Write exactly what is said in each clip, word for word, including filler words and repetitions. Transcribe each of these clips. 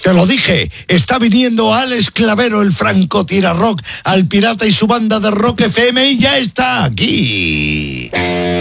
Te lo dije, está viniendo Alex Clavero, el francotirarrock, al Pirata y su banda de Rock F M, y ya está aquí.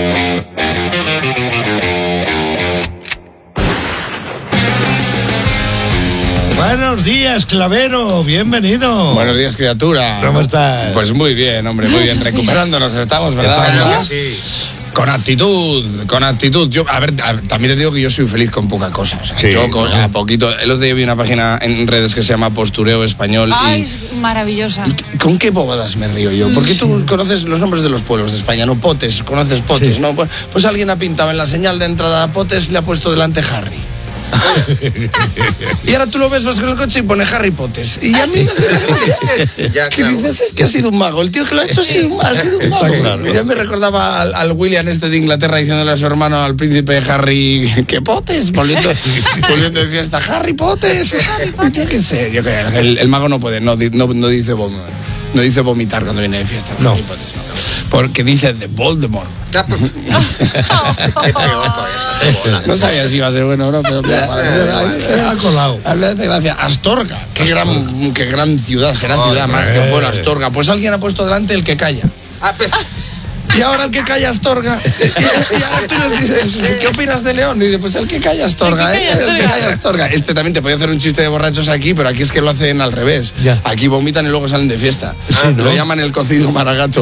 Buenos días, Clavero, bienvenido. Buenos días, criatura. ¿Cómo estás? Pues muy bien, hombre, muy bien. Recuperándonos estamos, ¿verdad? Estamos. Sí. Con actitud, con actitud. Yo, a ver, a, también te digo que yo soy feliz con poca cosa. O sea, sí, yo con, ¿no? a poquito. El otro día vi una página en redes que se llama Postureo Español. Ay, y, es maravillosa. y ¿con qué bobadas me río yo? Porque tú conoces los nombres de los pueblos de España, ¿no? Potes, conoces Potes, Sí. ¿no? Pues, pues alguien ha pintado en la señal de entrada a Potes y le ha puesto delante Harry. Y ahora tú lo ves, vas con el coche y pone Harry Potes. Y a mí me Ya, ¿qué claro. dices? Es que ha sido un mago. El tío que lo ha hecho ha sido un, ha sido un mago. Está claro. Ya me recordaba al, al William este de Inglaterra diciéndole a su hermano, al príncipe Harry, ¿qué Potes? Volviendo, volviendo de fiesta, Harry Potes. Yo qué sé, yo qué, el, el mago no puede, no, di- no, no dice vom- no dice vomitar cuando viene de fiesta. No. Harry Potes, no. Porque dice de Voldemort. Ya, pues, Qué peor todavía, esa te bola. No sabía si iba a ser bueno o no, pero... Ha colado. Habla de gracia. Astorga, qué gran, qué gran ciudad, será Ay, ciudad más que buena Astorga. Pues alguien ha puesto delante el que calla. Ah, pe- Y ahora el que calla Astorga. Y, y ahora tú les dices, ¿qué opinas de León? Y dice, pues el que calla Astorga, El que ¿eh? calla El que Astorga. calla Astorga. Este también te podía hacer un chiste de borrachos aquí, pero aquí es que lo hacen al revés. Ya. Aquí vomitan y luego salen de fiesta. Sí, ¿no? Lo llaman el cocido maragato.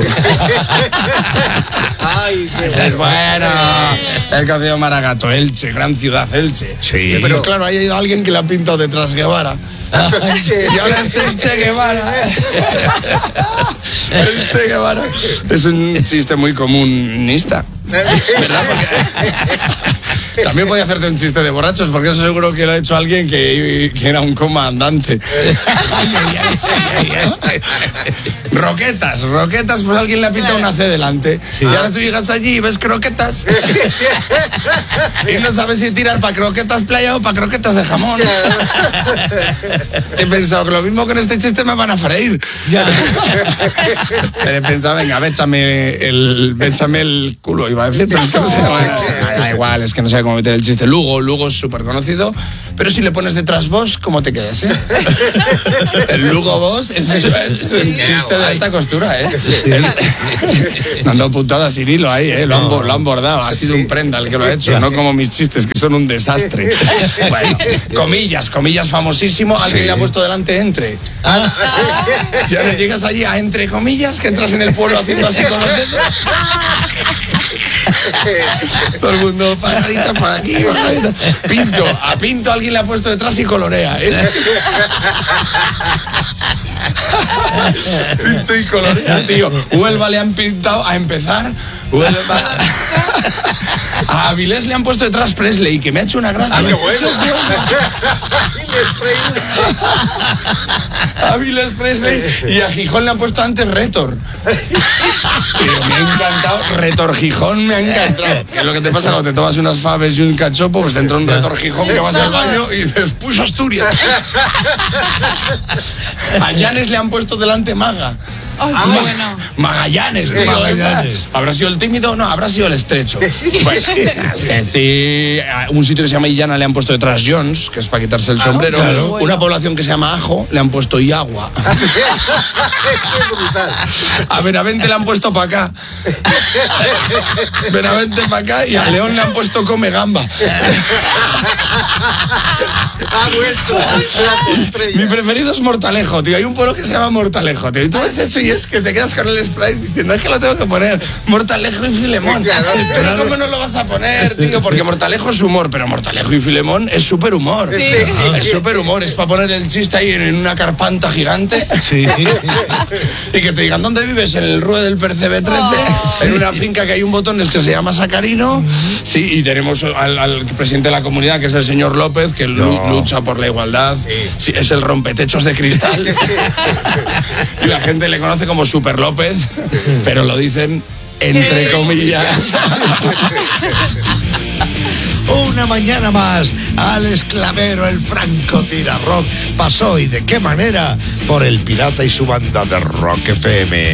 Ay, qué Ese es bueno. El cocido maragato. Elche, gran ciudad, Elche. Sí. Pero claro, ahí ha ido alguien que le ha pintado detrás Guevara. Y ahora es el Che Guevara. El Che Guevara. Es un chiste muy comunista. ¿Verdad? Porque también podía hacerte un chiste de borrachos, porque eso seguro que lo ha hecho alguien que, que era un comandante. Roquetas, roquetas, pues alguien le ha pintado una C delante. Sí. Y ahora tú llegas allí y ves croquetas. Y no sabes si tirar para croquetas playa o para croquetas de jamón. He pensado que lo mismo que en este chiste me van a freír. Ya. Pero he pensado, venga, véchame el, véchame el culo, iba a decir, pero es que no sé. Da, da igual, es que no sé cómo meter el chiste. Lugo, Lugo es súper conocido, pero si le pones detrás vos, ¿cómo te quedas, eh? El Lugo vos es, es un chiste de alta costura, ¿eh? Es- me han dado puntadas sin hilo ahí, ¿eh? Lo han, bo- lo han bordado, ha sido un prenda el que lo ha hecho, no como mis chistes, que son un desastre. Bueno, comillas, comillas famosísimo, alguien le ha puesto delante entre. Ya le llegas allí a entre comillas, que entras en el pueblo haciendo así con los dedos. Todo el mundo, pajaritas por aquí, pajaritas. Pinto, a Pinto alguien le ha puesto detrás y colorea. Es... Pinto y colorea, tío. Huelva le han pintado a empezar. Huelva. A Avilés le han puesto detrás Presley, que me ha hecho una gracia. Ah, qué bueno. A Avilés Presley y a Gijón le han puesto antes Retor. Tío, me ha encantado. Retor Gijón me ha encantado. Que es lo que te pasa cuando te tomas unas faves y un cachopo, pues te entra un Retor Gijón que vas al baño y dices, push Asturias. A Llanes le han puesto delante Maga. Ay, Ah, qué bueno. Magallanes, tío. Magallanes. ¿Habrá sido el tímido? No, habrá sido el estrecho. Bueno, sí, sí, a un sitio que se llama Illana le han puesto detrás Jones, que es para quitarse el sombrero. claro. Una Bueno. población que se llama Ajo le han puesto Iagua. Eso es brutal. A Benavente le han puesto para acá. Benavente para acá y a León le han puesto Come Gamba. Ha vuelto la estrella. Mi preferido es Mortalejo, tío. Hay un pueblo que se llama Mortalejo, tío. Y tú ves eso y es que te quedas con el spray diciendo, es que lo tengo que poner. Mortalejo y Filemón. Claro. Pero ¿cómo no lo vas a poner, tío? Porque Mortalejo es humor, pero Mortalejo y Filemón es súper humor. Sí. Es súper humor. Es para poner el chiste ahí en una carpanta gigante. Sí. Y que te digan, ¿dónde vives? En el Rue del Percebe trece, Oh. en una finca que hay un botones que se llama Sacarino. Sí, y tenemos al, al presidente de la comunidad, que es el señor López, que lu- No. lucha por la igualdad. Sí, es el rompetechos de cristal. Y la gente le conoce como Super López, pero lo dicen entre comillas. Una mañana más, Alex Clavero, el francotirarrock, pasó, y de qué manera, por el Pirata y su banda de Rock F M.